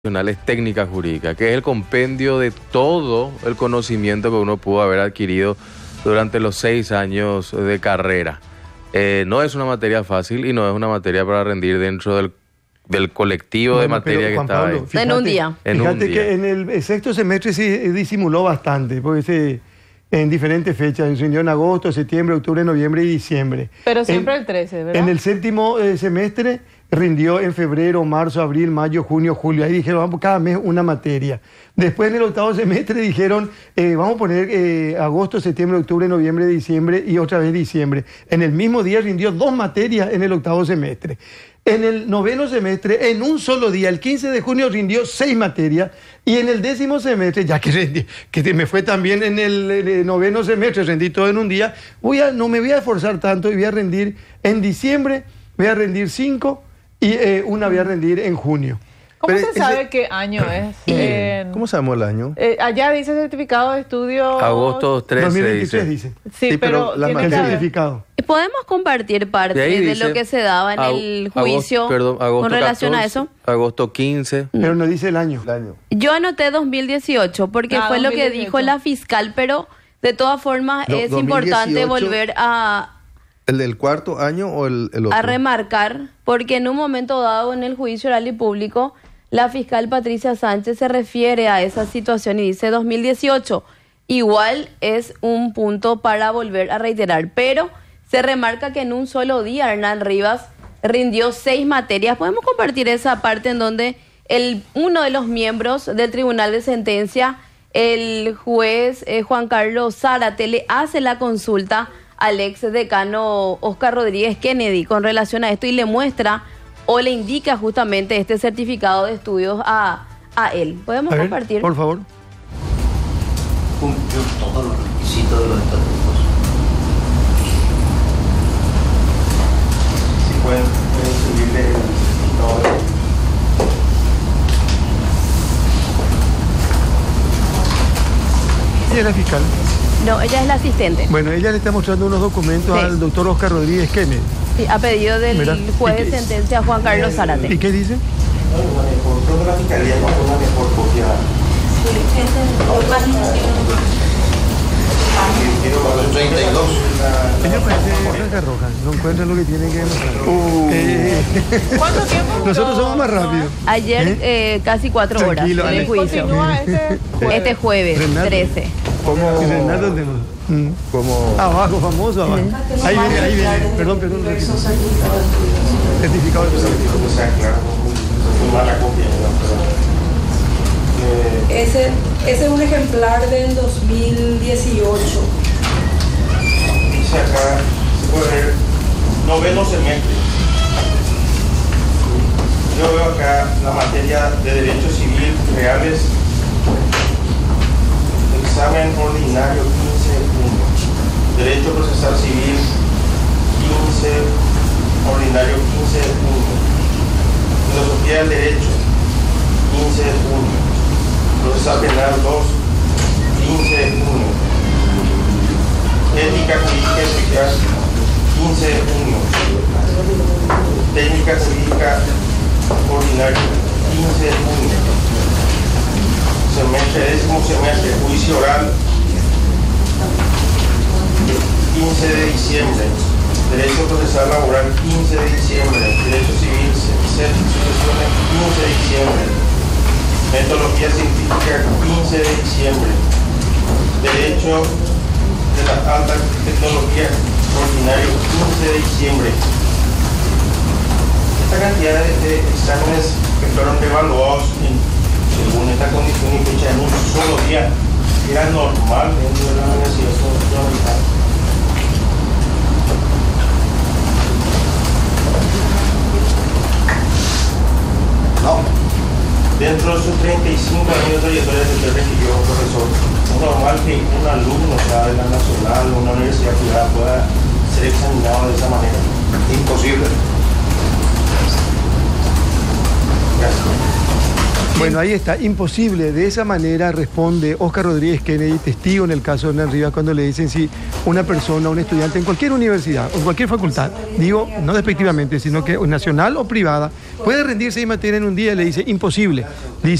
técnica jurídica, que es el compendio de todo el conocimiento que uno pudo haber adquirido durante los 6 años de carrera. No es una materia fácil y no es una materia para rendir dentro del colectivo de materia que estaba Pablo, ahí. fíjate, en un día. Fíjate que en el sexto semestre se disimuló bastante, porque en diferentes fechas, se rindió en agosto, septiembre, octubre, noviembre y diciembre. Pero siempre el 13, ¿verdad? En el séptimo semestre rindió en febrero, marzo, abril, mayo, junio, julio. Ahí dijeron, vamos cada mes una materia. Después en el octavo semestre dijeron, vamos a poner agosto, septiembre, octubre, noviembre, diciembre y otra vez diciembre. En el mismo día rindió 2 materias en el octavo semestre. En el noveno semestre, en un solo día, el 15 de junio, rindió 6 materias. Y en el décimo semestre, ya que me fue también en el noveno semestre, rendí todo en un día, no me voy a esforzar tanto y voy a rendir en diciembre, voy a rendir 5 y una voy a rendir en junio. ¿Cómo Pero se sabe qué año es? ¿Cómo sabemos el año? Allá dice certificado de estudio... Agosto 13 2023 dice. dice. Sí, Sí, pero la tiene que El materia- haber. certificado. ¿Podemos compartir parte De ahí de dice lo que se daba en el juicio agosto con relación 14, a eso? Agosto 15. Pero no dice el año. El año. Yo anoté 2018 porque fue lo que 2018. dijo la fiscal, pero de todas formas No, es importante 2018. volver a ¿El del cuarto año o el otro? a remarcar, porque en un momento dado en el juicio oral y público, la fiscal Patricia Sánchez se refiere a esa situación y dice 2018. Igual es un punto para volver a reiterar, pero se remarca que en un solo día Hernán Rivas rindió 6 materias. Podemos compartir esa parte en donde uno de los miembros del Tribunal de Sentencia, el juez Juan Carlos Zárate, le hace la consulta al ex decano Oscar Rodríguez Kennedy con relación a esto y le muestra o le indica justamente este certificado de estudios a él. ¿Podemos A ver, compartir? por favor. Cumplió todos los requisitos de los estatutos. Si pueden subirle el certificado. ¿Y es la fiscal? No, ella es la asistente. Bueno, ella le está mostrando unos documentos Sí. al doctor Oscar Rodríguez Kennedy. Sí, a pedido del Mira, juez ¿y de qué? sentencia Juan Carlos ¿Y Zárate. qué dice? No, una mejor, creo que la fiscalía no fue una mejor copia. Quiero 32. Ella parece franja roja, no encuentra lo que tiene que demostrar. ¿Cuánto tiempo? Nosotros somos más rápidos. Ayer casi 4 horas Tranquilo, en el Ale. juicio. Continúa este Este jueves, Renato. 13. Y Renato tenemos. Como Abajo, famoso, abajo. Ahí viene. Perdón. Certificado de estudio. O sea, claro, muy mala copia. Ese es un ejemplar del 2018. Dice acá, se puede ver, noveno semestre. Yo veo acá la materia de Derecho Civil Reales, examen ordinario 15.1, Derecho Procesal Civil 15, ordinario 15.1, Filosofía del Derecho 15.1, Procesal Penal 2, 15 de junio. Ética Jurídica Eficaz, 15 de junio. Técnica Jurídica Ordinaria, 15 de junio. Décimo semestre, Juicio Oral, 15 de diciembre. Derecho Procesal Laboral, 15 de diciembre. Derecho Civil, sucesiones, 15 de diciembre. Metodología científica, 15 de diciembre. Derecho de la alta tecnología, ordinario, 15 de diciembre. Esta cantidad de exámenes que fueron evaluados según esta condición y fecha en un solo día era normal dentro de la Universidad Nacional. no. Dentro de sus 35 años de trayectoria de requirió un profesor. Es normal que un alumno, sea de la nacional o una universidad privada, pueda ser examinado de esa manera. Imposible. Gracias. Bueno, ahí está, imposible. De esa manera responde Oscar Rodríguez Kennedy, testigo en el caso de Hernán Rivas, cuando le dicen si una persona, un estudiante en cualquier universidad o en cualquier facultad, digo, no despectivamente, sino que nacional o privada, puede rendir 6 materias en un día, le dice imposible. Dice